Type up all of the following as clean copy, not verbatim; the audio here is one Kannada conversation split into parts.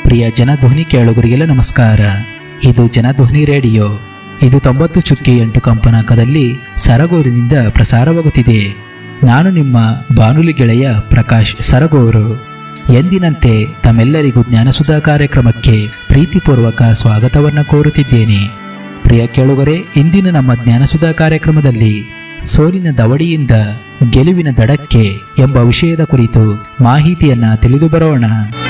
ಪ್ರಿಯ ಜನಧ್ವನಿ ಕೇಳುಗರಿಗೆಲ್ಲ ನಮಸ್ಕಾರ. ಇದು ಜನಧ್ವನಿ ರೇಡಿಯೋ. ಇದು 90.8 ಕಂಪನಾಂಕದಲ್ಲಿ ಸರಗೂರಿನಿಂದ ಪ್ರಸಾರವಾಗುತ್ತಿದೆ. ನಾನು ನಿಮ್ಮ ಬಾನುಲಿ ಗೆಳೆಯ ಪ್ರಕಾಶ್ ಸರಗೂರು. ಎಂದಿನಂತೆ ತಮ್ಮೆಲ್ಲರಿಗೂ ಜ್ಞಾನಸುಧಾ ಕಾರ್ಯಕ್ರಮಕ್ಕೆ ಪ್ರೀತಿಪೂರ್ವಕ ಸ್ವಾಗತವನ್ನು ಕೋರುತ್ತಿದ್ದೇನೆ. ಪ್ರಿಯ ಕೇಳುಗರೆ, ಇಂದಿನ ನಮ್ಮ ಜ್ಞಾನಸುಧಾ ಕಾರ್ಯಕ್ರಮದಲ್ಲಿ ಸೋಲಿನ ದವಡಿಯಿಂದ ಗೆಲುವಿನ ದಡಕ್ಕೆ ಎಂಬ ವಿಷಯದ ಕುರಿತು ಮಾಹಿತಿಯನ್ನ ತಿಳಿದು ಬರೋಣ.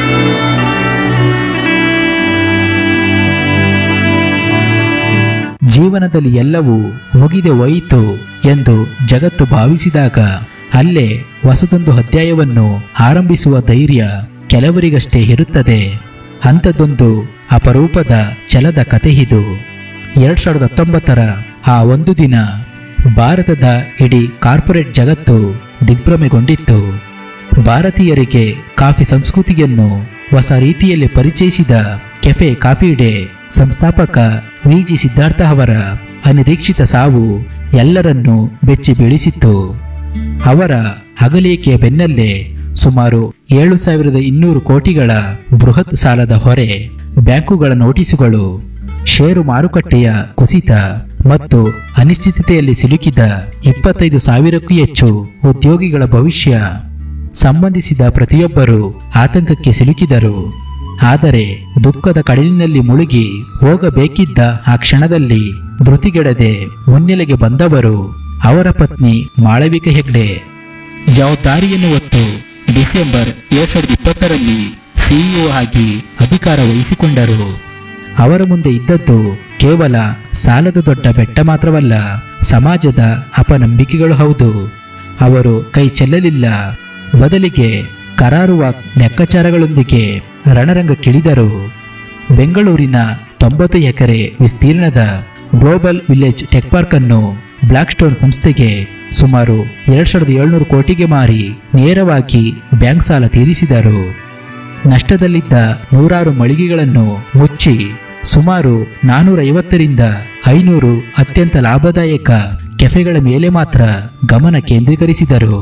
ಜೀವನದಲ್ಲಿ ಎಲ್ಲವೂ ಮುಗಿದು ಹೋಯಿತು ಎಂದು ಜಗತ್ತು ಭಾವಿಸಿದಾಗ ಅಲ್ಲೇ ಹೊಸದೊಂದು ಅಧ್ಯಾಯವನ್ನು ಆರಂಭಿಸುವ ಧೈರ್ಯ ಕೆಲವರಿಗಷ್ಟೇ ಇರುತ್ತದೆ. ಅಂಥದ್ದೊಂದು ಅಪರೂಪದ ಛಲದ ಕತೆ ಇದು. 2019ರ ಆ ಒಂದು ದಿನ ಭಾರತದ ಇಡೀ ಕಾರ್ಪೊರೇಟ್ ಜಗತ್ತು ದಿಗ್ಭ್ರಮೆಗೊಂಡಿತ್ತು. ಭಾರತೀಯರಿಗೆ ಕಾಫಿ ಸಂಸ್ಕೃತಿಯನ್ನು ಹೊಸ ರೀತಿಯಲ್ಲಿ ಪರಿಚಯಿಸಿದ ಕೆಫೆ ಕಾಫಿ ಡೇ ಸಂಸ್ಥಾಪಕ ವಿ.ಜಿ. ಸಿದ್ಧಾರ್ಥ ಅವರ ಅನಿರೀಕ್ಷಿತ ಸಾವು ಎಲ್ಲರನ್ನೂ ಬೆಚ್ಚಿ ಬೀಳಿಸಿತ್ತು. ಅವರ ಅಗಲಿಕೆಯ ಬೆನ್ನಲ್ಲೇ ಸುಮಾರು 7,200 ಕೋಟಿಗಳ ಬೃಹತ್ ಸಾಲದ ಹೊರೆ, ಬ್ಯಾಂಕುಗಳ ನೋಟಿಸುಗಳು, ಷೇರು ಮಾರುಕಟ್ಟೆಯ ಕುಸಿತ ಮತ್ತು ಅನಿಶ್ಚಿತತೆಯಲ್ಲಿ ಸಿಲುಕಿದ 25,000ಕ್ಕೂ ಹೆಚ್ಚು ಉದ್ಯೋಗಿಗಳ ಭವಿಷ್ಯ ಸಂಬಂಧಿಸಿದ ಪ್ರತಿಯೊಬ್ಬರು ಆತಂಕಕ್ಕೆ ಸಿಲುಕಿದರು. ಆದರೆ ದುಃಖದ ಕಡಲಿನಲ್ಲಿ ಮುಳುಗಿ ಹೋಗಬೇಕಿದ್ದ ಆ ಕ್ಷಣದಲ್ಲಿ ಧೃತಿಗೆಡದೆ ಮುನ್ನೆಲೆಗೆ ಬಂದವರು ಅವರ ಪತ್ನಿ ಮಾಳವಿಕಾ ಹೆಗ್ಡೆ. ಜವಾಬ್ದಾರಿಯನ್ನು ಹೊತ್ತು ಡಿಸೆಂಬರ್ 2020ರಲ್ಲಿ ಸಿಇಒ ಆಗಿ ಅಧಿಕಾರ ವಹಿಸಿಕೊಂಡರು. ಅವರ ಮುಂದೆ ಇದ್ದದ್ದು ಕೇವಲ ಸಾಲದ ದೊಡ್ಡ ಬೆಟ್ಟ ಮಾತ್ರವಲ್ಲ, ಸಮಾಜದ ಅಪನಂಬಿಕೆಗಳು ಹೌದು. ಅವರು ಕೈ ಚೆಲ್ಲಲಿಲ್ಲ. ಬದಲಿಗೆ ಕರಾರುವಾಕ್ ಲೆಕ್ಕಾಚಾರಗಳೊಂದಿಗೆ ರಣರಂಗಕ್ಕಿಳಿದರು. ಬೆಂಗಳೂರಿನ 90 ಎಕರೆ ವಿಸ್ತೀರ್ಣದ ಗ್ಲೋಬಲ್ ವಿಲೇಜ್ ಟೆಕ್ ಪಾರ್ಕ್ ಅನ್ನು ಬ್ಲಾಕ್ ಸ್ಟೋನ್ ಸಂಸ್ಥೆಗೆ ಸುಮಾರು 2,700 ಕೋಟಿಗೆ ಮಾರಿ ನೇರವಾಗಿ ಬ್ಯಾಂಕ್ ಸಾಲ ತೀರಿಸಿದರು. ನಷ್ಟದಲ್ಲಿದ್ದ 100 ಮಳಿಗೆಗಳನ್ನು ಮುಚ್ಚಿ ಸುಮಾರು 450ರಿಂದ 500 ಅತ್ಯಂತ ಲಾಭದಾಯಕ ಕೆಫೆಗಳ ಮೇಲೆ ಮಾತ್ರ ಗಮನ ಕೇಂದ್ರೀಕರಿಸಿದರು.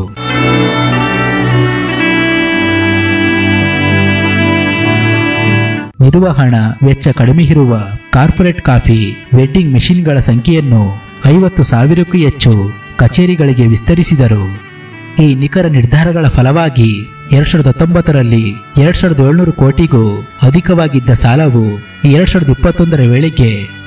ನಿರ್ವಹಣಾ ವೆಚ್ಚ ಕಡಿಮೆ ಇರುವ ಕಾರ್ಪೊರೇಟ್ ಕಾಫಿ ವೆಡ್ಡಿಂಗ್ ಮೆಷಿನ್ಗಳ ಸಂಖ್ಯೆಯನ್ನು 50,000ಕ್ಕೂ ಹೆಚ್ಚು ಕಚೇರಿಗಳಿಗೆ ವಿಸ್ತರಿಸಿದರು. ಈ ನಿಖರ ನಿರ್ಧಾರಗಳ ಫಲವಾಗಿ 2019ರಲ್ಲಿ 2,700 ಕೋಟಿಗೂ ಅಧಿಕವಾಗಿದ್ದ ಸಾಲವು 2021ರ ವೇಳೆಗೆ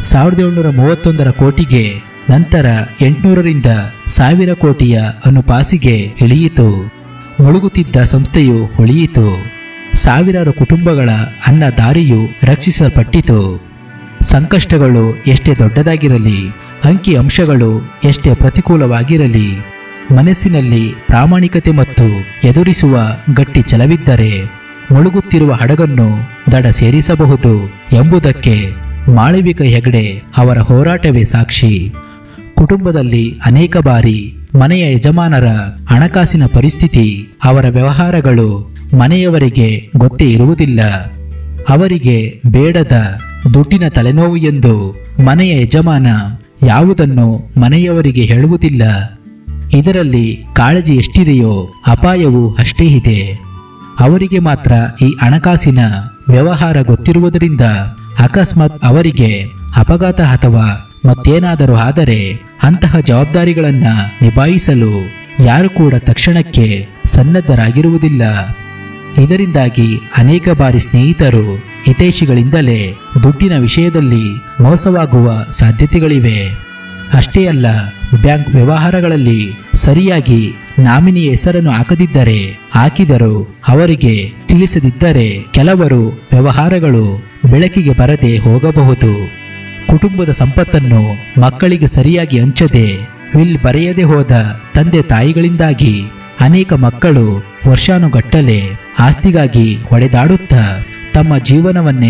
1,731 ಕೋಟಿಗೆ, ನಂತರ 800ರಿಂದ 1,000 ಕೋಟಿಯ ಅನುಪಾಸಿಗೆ ಇಳಿಯಿತು. ಮುಳುಗುತ್ತಿದ್ದ ಸಂಸ್ಥೆಯು ಉಳಿಯಿತು. ಸಾವಿರಾರು ಕುಟುಂಬಗಳ ಅನ್ನದಾರಿಯು ರಕ್ಷಿಸಲ್ಪಟ್ಟಿತು. ಸಂಕಷ್ಟಗಳು ಎಷ್ಟೇ ದೊಡ್ಡದಾಗಿರಲಿ, ಅಂಕಿ ಅಂಶಗಳು ಎಷ್ಟೇ ಪ್ರತಿಕೂಲವಾಗಿರಲಿ, ಮನಸ್ಸಿನಲ್ಲಿ ಪ್ರಾಮಾಣಿಕತೆ ಮತ್ತು ಎದುರಿಸುವ ಗಟ್ಟಿ ಛಲವಿದ್ದರೆ ಮುಳುಗುತ್ತಿರುವ ಹಡಗನ್ನು ದಡ ಸೇರಿಸಬಹುದು ಎಂಬುದಕ್ಕೆ ಮಾಳವಿಕಾ ಹೆಗ್ಡೆ ಅವರ ಹೋರಾಟವೇ ಸಾಕ್ಷಿ. ಕುಟುಂಬದಲ್ಲಿ ಅನೇಕ ಬಾರಿ ಮನೆಯ ಯಜಮಾನರ ಹಣಕಾಸಿನ ಪರಿಸ್ಥಿತಿ, ಅವರ ವ್ಯವಹಾರಗಳು ಮನೆಯವರಿಗೆ ಗೊತ್ತೇ ಇರುವುದಿಲ್ಲ. ಅವರಿಗೆ ಬೇಡದ ದುಡ್ಡಿನ ತಲೆನೋವು ಎಂದು ಮನೆಯ ಯಜಮಾನ ಯಾವುದನ್ನು ಮನೆಯವರಿಗೆ ಹೇಳುವುದಿಲ್ಲ. ಇದರಲ್ಲಿ ಕಾಳಜಿ ಎಷ್ಟಿದೆಯೋ ಅಪಾಯವೂ ಅಷ್ಟೇ ಇದೆ. ಅವರಿಗೆ ಮಾತ್ರ ಈ ಹಣಕಾಸಿನ ವ್ಯವಹಾರ ಗೊತ್ತಿರುವುದರಿಂದ ಅಕಸ್ಮಾತ್ ಅವರಿಗೆ ಅಪಘಾತ ಅಥವಾ ಮತ್ತೇನಾದರೂ ಆದರೆ ಅಂತಹ ಜವಾಬ್ದಾರಿಗಳನ್ನು ನಿಭಾಯಿಸಲು ಯಾರು ಕೂಡ ತಕ್ಷಣಕ್ಕೆ ಸನ್ನದ್ಧರಾಗಿರುವುದಿಲ್ಲ. ಇದರಿಂದಾಗಿ ಅನೇಕ ಬಾರಿ ಸ್ನೇಹಿತರು, ಹಿತೈಷಿಗಳಿಂದಲೇ ದುಡ್ಡಿನ ವಿಷಯದಲ್ಲಿ ಮೋಸವಾಗುವ ಸಾಧ್ಯತೆಗಳಿವೆ. ಅಷ್ಟೇ ಅಲ್ಲ, ಬ್ಯಾಂಕ್ ವ್ಯವಹಾರಗಳಲ್ಲಿ ಸರಿಯಾಗಿ ನಾಮಿನಿಯ ಹೆಸರನ್ನು ಹಾಕದಿದ್ದರೆ, ಹಾಕಿದರೂ ಅವರಿಗೆ ತಿಳಿಸದಿದ್ದರೆ ಕೆಲವರು ವ್ಯವಹಾರಗಳು ಬೆಳಕಿಗೆ ಬರದೆ ಹೋಗಬಹುದು. ಕುಟುಂಬದ ಸಂಪತ್ತನ್ನು ಮಕ್ಕಳಿಗೆ ಸರಿಯಾಗಿ ಹಂಚದೆ ವಿಲ್ ಬರೆಯದೆ ಹೋದ ತಂದೆ ತಾಯಿಗಳಿಂದಾಗಿ ಅನೇಕ ಮಕ್ಕಳು ವರ್ಷಾನುಗಟ್ಟಲೆ ಆಸ್ತಿಗಾಗಿ ಹೊಡೆದಾಡುತ್ತಾ ತಮ್ಮ ಜೀವನವನ್ನೇ